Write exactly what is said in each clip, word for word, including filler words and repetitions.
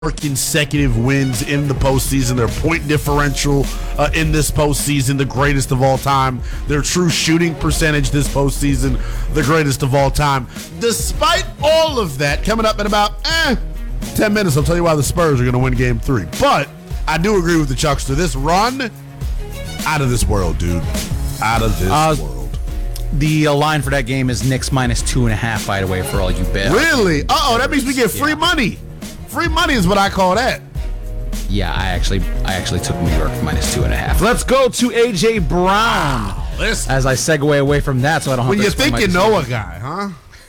consecutive wins in the postseason. Their point differential uh, in this postseason, the greatest of all time. Their true shooting percentage this postseason, the greatest of all time. Despite all of that, coming up in about eh, ten minutes, I'll tell you why the Spurs are going to win game three. But I do agree with the Chuckster. This run, out of this world, dude. Out of this uh, world. The uh, line for that game is Knicks minus two and a half, by the way, for all you bet. Really? Uh-oh, that means we get free yeah. money. Free money is what I call that. Yeah, I actually I actually took New York minus two and a half. Let's go to A J. Brown. Wow, as I segue away from that so I don't have when to you think you know a guy, huh?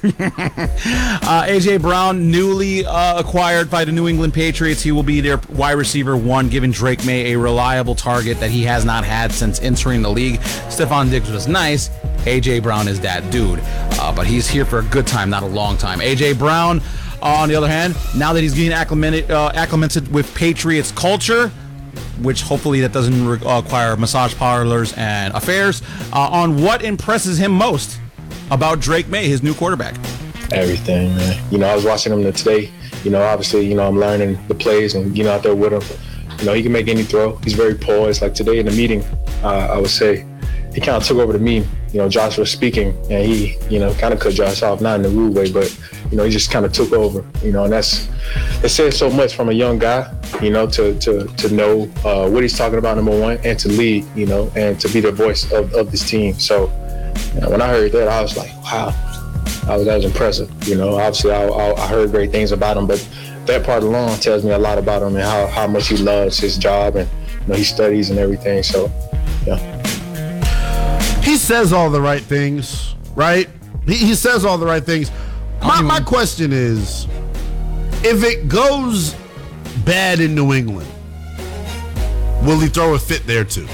uh, A J. Brown, newly uh, acquired by the New England Patriots. He will be their wide receiver one, giving Drake May a reliable target that he has not had since entering the league. Stephon Diggs was nice. A J. Brown is that dude. Uh, but he's here for a good time, not a long time. A J. Brown, Uh, on the other hand, now that he's getting acclimated, uh, acclimated with Patriots culture, which hopefully that doesn't re- require massage parlors and affairs, uh, on what impresses him most about Drake May, his new quarterback? Everything, man. You know, I was watching him today. You know, obviously, you know, I'm learning the plays and, you know, out there with him. You know, he can make any throw. He's very poised. Like today in the meeting, uh, I would say, he kind of took over the me. You know, Josh was speaking, and he, you know, kind of cut Josh off, not in a rude way, but, you know, he just kind of took over, you know, and that's, it says so much from a young guy, you know, to to to know uh, what he's talking about, number one, and to lead, you know, and to be the voice of, of this team. So, you know, when I heard that, I was like, wow, I was, that was impressive. You know, obviously I, I, I heard great things about him, but that part alone tells me a lot about him and how, how much he loves his job and, you know, he studies and everything. So, yeah. He says all the right things, right? He, he says all the right things. My, my question is, if it goes bad in New England, will he throw a fit there too?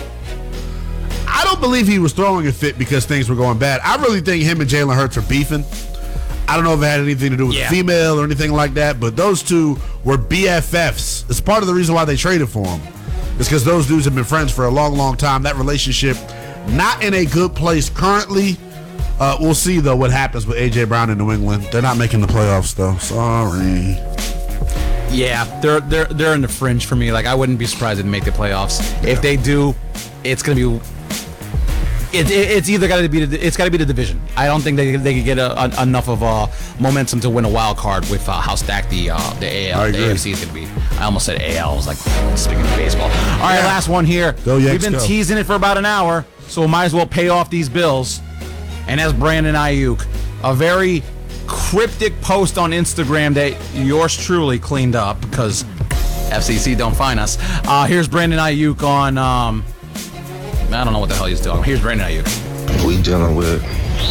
I don't believe he was throwing a fit because things were going bad. I really think him and Jalen Hurts are beefing. I don't know if it had anything to do with yeah. the female or anything like that, but those two were B F Fs. It's part of the reason why they traded for him. It's because those dudes have been friends for a long, long time. That relationship, not in a good place currently. Uh, we'll see, though, what happens with A J. Brown in New England. They're not making the playoffs, though. Sorry. Yeah, they're they're they're in the fringe for me. Like, I wouldn't be surprised if they make the playoffs. Yeah. If they do, it's gonna be. It, it, it's either got to be the, it's got to be the division. I don't think they they could get a, a, enough of uh, momentum to win a wild card with uh, how stacked the uh, the A L, the A F C is gonna be. I almost said A L. I was like, speaking of baseball. All right, yeah. last one here. Go Yanks, We've been go. teasing it for about an hour, so we might as well pay off these bills. And that's Brandon Ayuk, a very cryptic post on Instagram that yours truly cleaned up because F C C don't find us. Uh, here's Brandon Ayuk on. Um, I don't know what the hell he's doing. Here's Brandon Ayuk. We dealing with,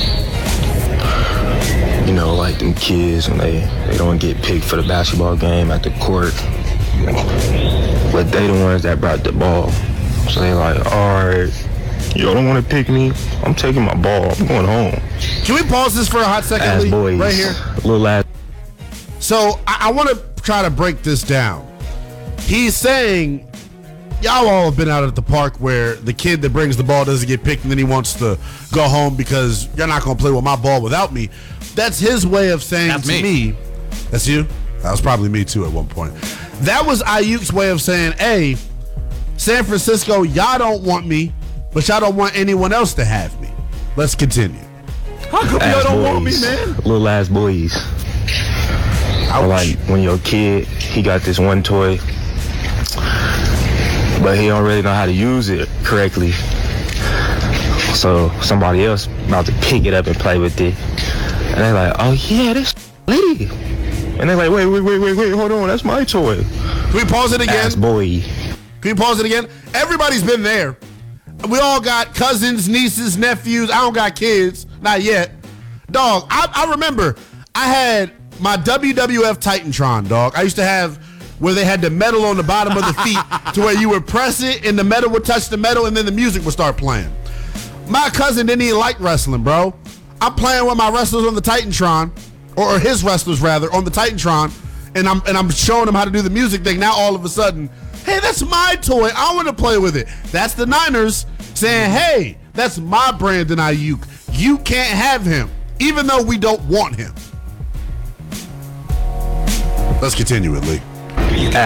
you know, like them kids and they, they don't get picked for the basketball game at the court. But they the ones that brought the ball. So they like, all right, y'all don't want to pick me? I'm taking my ball. I'm going home. Can we pause this for a hot second, ass Lee? boys. Right here? Little ass. So I, I want to try to break this down. He's saying, y'all all have been out at the park where the kid that brings the ball doesn't get picked and then he wants to go home because you're not going to play with my ball without me. That's his way of saying That's to me. me. That's you? That was probably me too at one point. That was Ayuk's way of saying, hey, San Francisco, y'all don't want me, but y'all don't want anyone else to have me. Let's continue. How come y'all don't want me, man? Little ass boys. I like when your kid, he got this one toy, but he don't really know how to use it correctly. So somebody else about to pick it up and play with it. And they're like, oh yeah, this lady. And they're like, wait, wait, wait, wait, wait, hold on, that's my toy. Can we pause it again? Ass boy. Can we pause it again? Everybody's been there. We all got cousins, nieces, nephews. I don't got kids. Not yet. Dog, I, I remember I had my W W F Titantron, dog. I used to have where they had the metal on the bottom of the feet to where you would press it and the metal would touch the metal and then the music would start playing. My cousin didn't even like wrestling, bro. I'm playing with my wrestlers on the Titantron, or his wrestlers rather, on the Titantron, and I'm and I'm showing him how to do the music thing. Now all of a sudden, hey, that's my toy. I want to play with it. That's the Niners saying, hey, that's my Brandon Ayuk. You can't have him, even though we don't want him. Let's continue it, Lee.